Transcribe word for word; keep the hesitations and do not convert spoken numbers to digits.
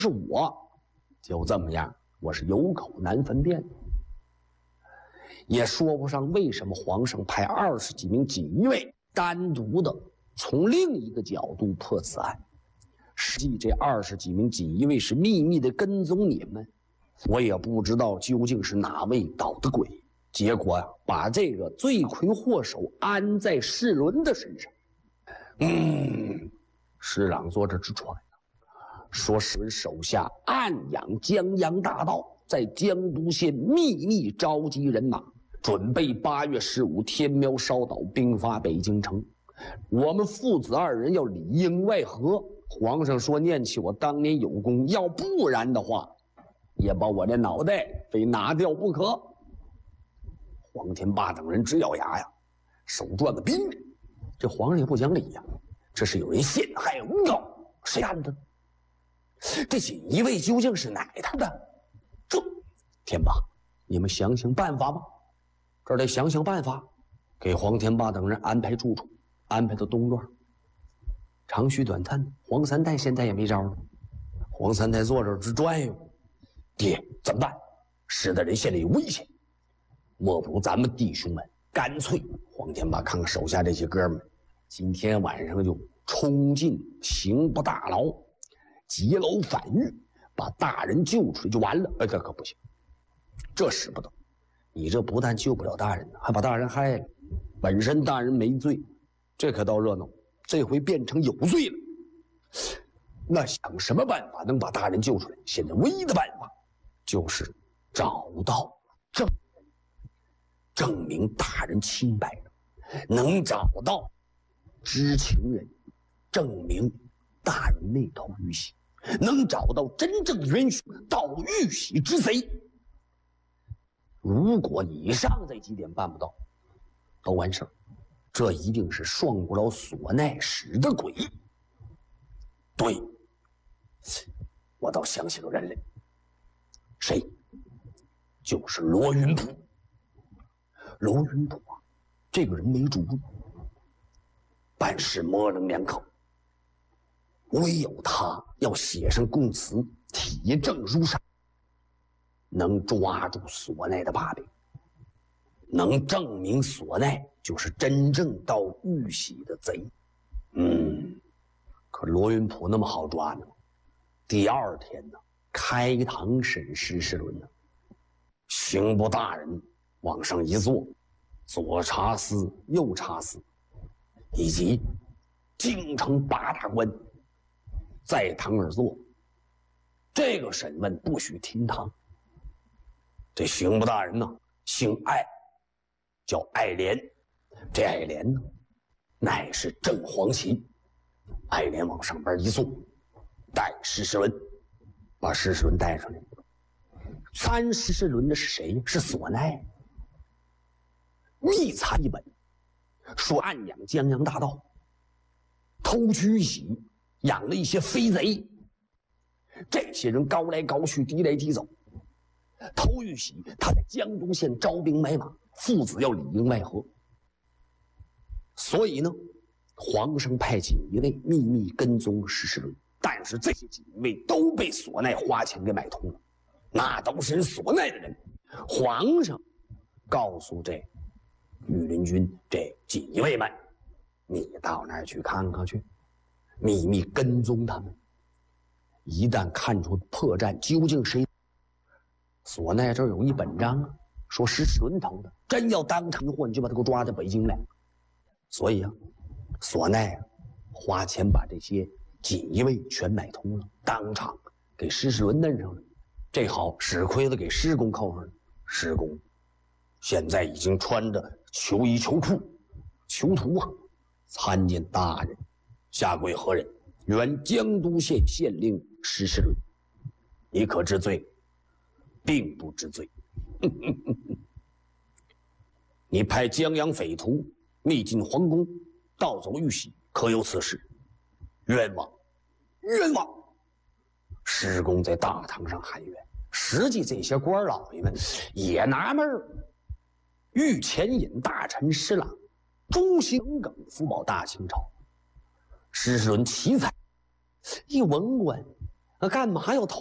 是我，就这么样，我是有口难分辨，也说不上为什么皇上派二十几名锦衣卫单独的从另一个角度破此案。实际这二十几名锦衣卫是秘密的跟踪你们，我也不知道究竟是哪位捣的鬼。结果呀、啊，把这个罪魁祸首安在世伦的身上。嗯，施琅坐这直传，说世伦手下暗养江洋大盗，在江都县秘密召集人马，准备八月十五天苗烧岛，兵发北京城。我们父子二人要里应外合。皇上说念起我当年有功，要不然的话，也把我的脑袋非拿掉不可。黄天霸等人直咬牙呀，手攥个兵刃。这皇上也不讲理呀，这是有人陷害诬告，谁干的？这锦衣卫究竟是哪他的？这天霸，你们想想办法吧，这得想想办法，给黄天霸等人安排住处，安排到东院。长吁短叹，黄三代现在也没招了。黄三代坐这儿直转悠，爹怎么办？使得人现在有危险，莫不如咱们弟兄们干脆，黄天霸看看手下这些哥们，今天晚上就冲进刑部大牢，劫牢反狱，把大人救出来就完了。哎，这可不行，这使不得。你这不但救不了大人，还把大人害了。本身大人没罪，这可倒热闹。这回变成有罪了，那想什么办法能把大人救出来？现在唯一的办法就是找到证人，证明大人清白了。能找到知情人，证明大人没偷玉玺；能找到真正元凶，盗玉玺之贼。如果以上这几点办不到，都完事儿。这一定是双骨老索奈使的鬼。对，我倒想起个人来，谁？就是罗云普。罗云普啊，这个人没主意，办事模棱两可，唯有他要写上供词，铁证如山，能抓住索奈的把柄，能证明索奈就是真正盗玉玺的贼。嗯，可罗云普那么好抓呢？第二天呢，开堂审施世伦呢，刑部大人往上一坐，左查司右查司以及京城八大官在堂而坐。这个审问不许听堂。这刑部大人呢，姓艾，叫艾莲。这艾莲呢，乃是正黄旗。艾莲往上边一坐，带施世伦，把施世伦带上来。参施世伦的是谁？是索奈。密参一本，说暗养江洋大盗，偷取玉玺，养了一些飞贼。这些人高来高去，低来低走。偷玉玺，他在江都县招兵买马，父子要里应外合。所以呢，皇上派锦衣卫秘密跟踪施世伦，但是这些锦衣卫都被索奈花钱给买通了，那都是索奈的人。皇上告诉这御林军这锦衣卫们，你到那儿去看看去，秘密跟踪他们。一旦看出破绽究竟谁，索奈这儿有一本章啊，说施世伦偷的，真要当场货，你就把他给我抓到北京来。所以啊，索奈啊，花钱把这些锦衣卫全买通了，当场给施世伦弄上了。这好，史盔子给施公扣上了。施公现在已经穿着囚衣囚裤，囚徒啊，参见大人，下跪何人？原江都县县令施世伦。你可知罪？并不知罪。你派江洋匪徒密进皇宫，盗走玉玺，可有此事？冤枉，冤枉！施公在大堂上喊冤。实际这些官老爷们也纳闷儿。御前引大臣施琅，忠心耿，福保大清朝。施世伦奇才，一文官那干嘛要投